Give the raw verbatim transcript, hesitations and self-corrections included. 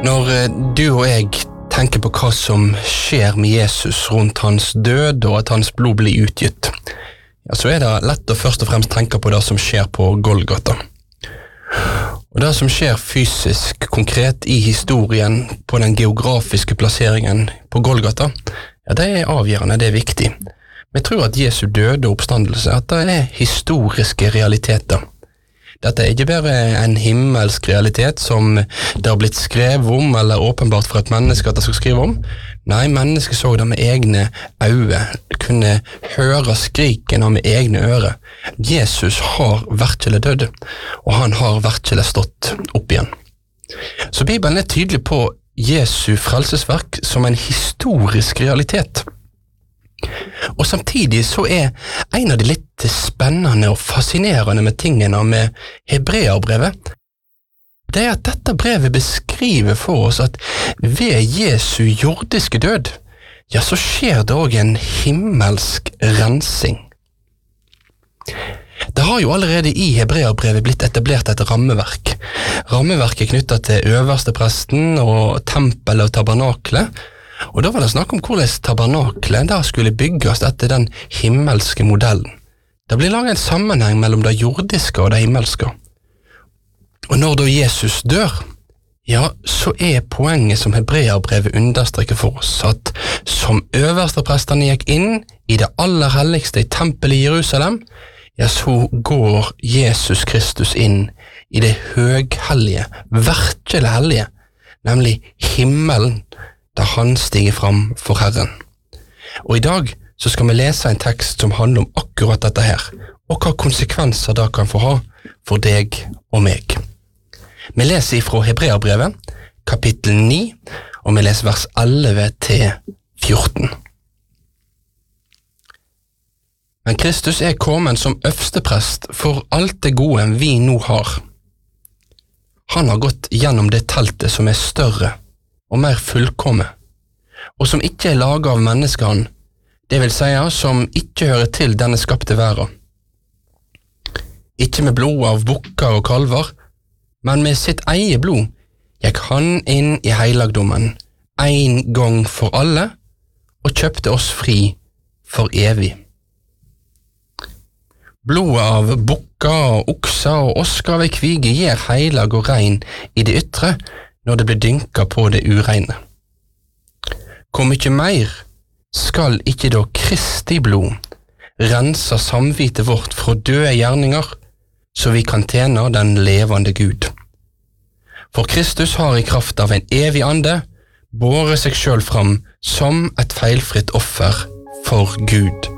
Når du og jeg tenker på hva som skjer med Jesus rundt hans død og at hans blod blir utgitt, ja, så er det lett å først og fremst tenke på det som skjer på Golgata. Og det som skjer fysisk, konkret i historien på den geografiske plasseringen på Golgata, ja, det er avgjørende, det er viktig. Men jeg tror at Jesu døde oppstandelse, at det er historiske realiteter. Dette er ikke bare en himmelsk realitet som det har blitt skrevet om, eller åpenbart for et menneske at det skal skrive om. Nei, mennesket så det med egne øyne, kunne høre skrikene med egne ører. Jesus har virkelig dødd, og han har virkelig stått opp igjen. Så Bibelen er tydelig på Jesu frelsesverk som en historisk realitet. Og samtidig så er en av de litt spennende og fascinerende med tingene med Hebreerbrevet, det er at dette brevet beskriver for oss at ved Jesu jordiske død, ja, så skjer det også en himmelsk rensing. Det har jo allerede i Hebreerbrevet blitt etablert et rammeverk. Rammeverket knyttet til øverste presten og tempel og tabernaklet, og da var det snakk om hvordan tabernaklet da skulle bygges etter den himmelske modellen. Det blir laget en sammenheng mellom det jordiske og det himmelske. Og når da Jesus dør, ja, så er poenget som Hebreerbrevet understreker for oss, at som øverste prestene gikk inn i det aller helligste i tempelet i Jerusalem, ja, så går Jesus Kristus inn i det høghellige, virkelig hellige, nemlig himmelen, da han stiger fram for Herren. Og i dag så skal vi lese en tekst som handler om akkurat dette her, og hva konsekvenser det kan få ha for deg og meg. Vi leser fra Hebreerbrevet, kapittel ni, og vi leser vers elleve til fjorten. Men Kristus er kommet som øversteprest for alt det gode vi nå har. Han har gått gjennom det teltet som er større og mer fullkomme, og som ikke er laget av menneskene, det vil si som ikke hører til denne skapte verden. Ikke med blod av bukker og kalver, men med sitt eget blod gikk han inn i heilagdommen en gang for alle og kjøpte oss fri for evig. Blodet av bukker og okser og osker ved kvige gjør heilag og rein i det ytre, når det blir dynket på det ureine. Hvor mye mer skal ikke da Kristi blod rense samvitet vårt fra døde gjerninger, så vi kan tjene den levende Gud? For Kristus har i kraft av en evig ande båret seg selv fram som et feilfritt offer for Gud,